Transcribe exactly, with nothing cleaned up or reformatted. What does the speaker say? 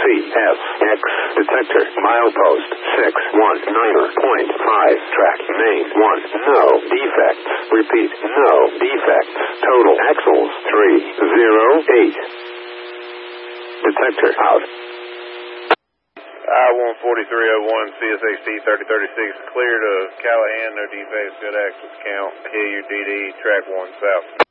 F, X, detector, milepost, six one nine point five, track, main, one, no, defects, repeat, no, defects, total, axles, three zero eight, detector, out. I one forty-three oh one, C S H T thirty thirty-six, clear to Callahan, no defects, good axles count, Hilliard D D, track one south.